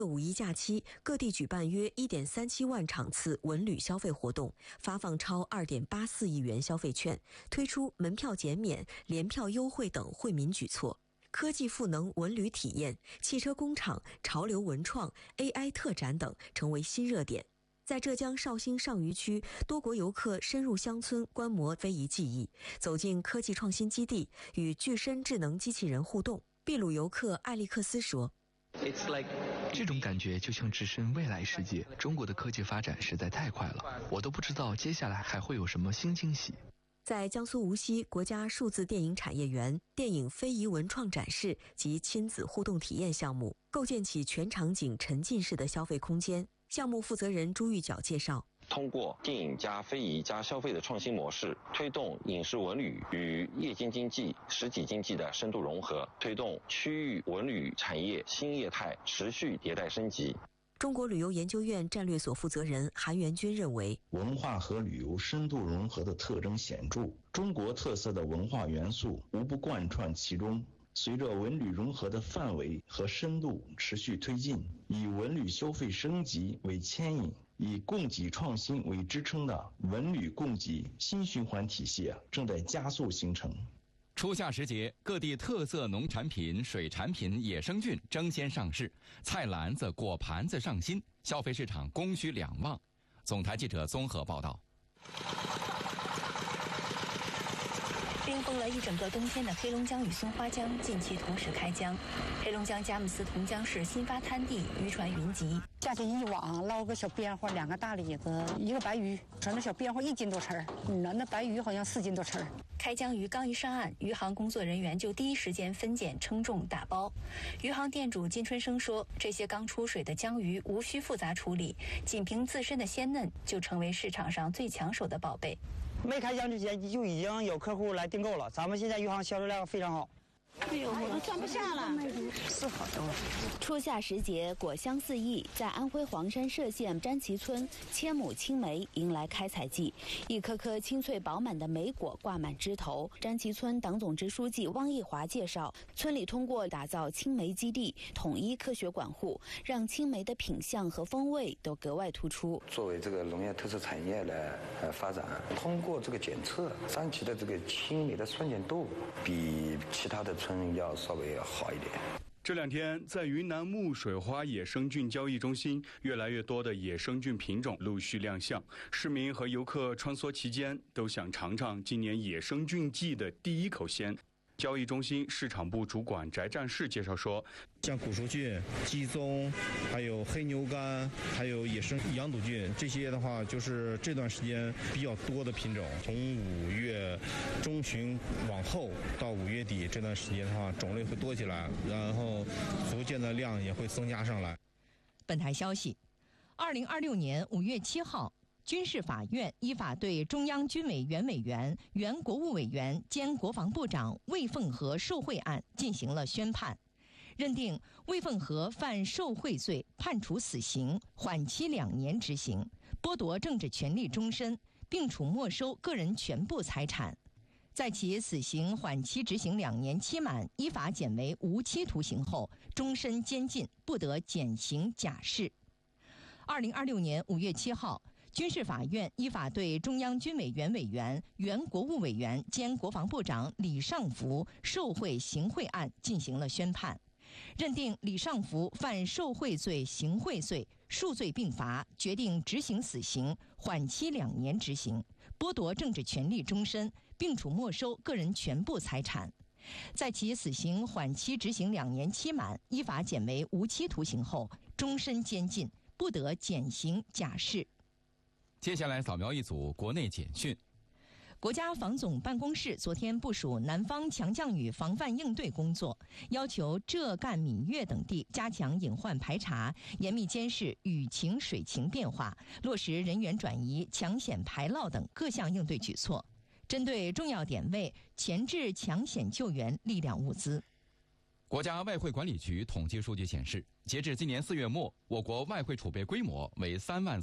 五一假期，各地举办约 1.37 万场次文旅消费活动，发放超 2.84 亿元消费券，推出门票减免、联票优惠等惠民举措。科技赋能文旅体验，汽车工厂、潮流文创、AI 特展等成为新热点。在浙江绍兴上虞区，多国游客深入乡村观摩非遗技艺，走进科技创新基地，与具身智能机器人互动。秘鲁游客艾利克斯说， 这种感觉就像置身未来世界。中国的科技发展实在太快了，我都不知道接下来还会有什么新惊喜。 在江苏无锡国家数字电影产业园，电影非遗文创展示及亲子互动体验项目，构建起全场景沉浸式的消费空间。项目负责人朱玉角介绍， 通过电影加非遗加消费的创新模式，推动影视文旅与夜间经济、实体经济的深度融合，推动区域文旅产业新业态持续迭代升级。 中国旅游研究院战略所负责人韩元军认为， 文化和旅游深度融合的特征显著，中国特色的文化元素无不贯穿其中。随着文旅融合的范围和深度持续推进，以文旅消费升级为牵引，以供给创新为支撑的文旅供给新循环体系正在加速形成。 初夏时节，各地特色农产品、水产品、野生菌争先上市，菜篮子、果盘子上新，消费市场供需两旺。总台记者综合报道。 冰封了一整个冬天的黑龙江与松花江近期同时开江。黑龙江佳木斯同江市新发滩地渔船云集， 下去一网捞个小边花，2个大李子，一个白鱼，说那小边花1斤多吃儿，那白鱼好像4斤多吃儿。 开江鱼刚一上岸，渔行工作人员就第一时间分拣称重打包。渔行店主金春生说，这些刚出水的江鱼无需复杂处理，仅凭自身的鲜嫩就成为市场上最抢手的宝贝。 没开江之前就已经有客户来订购了，咱们现在渔行销售量非常好。 哎呦，我都装不下了， 是好多了。初夏时节，果香四溢，在安徽黄山歙县詹旗村，千亩青梅迎来开采季，一颗颗清脆饱满的梅果挂满枝头。詹旗村党总支书记汪义华介绍，村里通过打造青梅基地，统一科学管护，让青梅的品相和风味都格外突出。 作为这个农业特色产业来发展，通过这个检测，张旗的这个青梅的酸碱度比其他的村要稍微好一点。 这2天，在云南木水花野生菌交易中心，越来越多的野生菌品种陆续亮相。市民和游客穿梭其间，都想尝尝今年野生菌季的第一口鲜。交易中心市场部主管翟战士介绍说， 像古熟菌、鸡枞，还有黑牛肝，还有野生羊肚菌，这些的话就是这段时间比较多的品种。从5月中旬往后到5月底这段时间的话，种类会多起来，然后逐渐的量也会增加上来。 本台消息，2026年5月7号。军事法院依法对中央军委原委员、原国务委员兼国防部长魏凤和受贿案进行了宣判，认定魏凤和犯受贿罪，判处死刑，缓期2年执行，剥夺政治权利终身，并处没收个人全部财产。在其死刑缓期执行2年期满，依法减为无期徒刑后，终身监禁，不得减刑假释。2026年5月7号。军事法院依法对中央军委原委员、原国务委员兼国防部长李尚福受贿行贿案进行了宣判，认定李尚福犯受贿罪、行贿罪，数罪并罚，决定执行死刑，缓期2年执行，剥夺政治权利终身，并处没收个人全部财产。在其死刑缓期执行2年期满，依法减为无期徒刑后，终身监禁，不得减刑假释。 接下来扫描一组国内简讯。 国家防总办公室昨天部署南方强降雨防范应对工作，要求浙赣闽粤等地加强隐患排查，严密监视雨情水情变化，落实人员转移、抢险排涝等各项应对举措，针对重要点位前置抢险救援力量物资。 国家外汇管理局统计数据显示，截至今年4月末，我国外汇储备规模为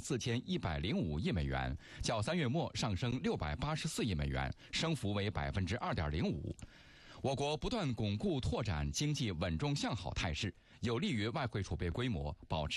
34105亿美元，较3月末上升684亿美元，升幅为2.05%。我国不断巩固拓展经济稳中向好态势，有利于外汇储备规模保持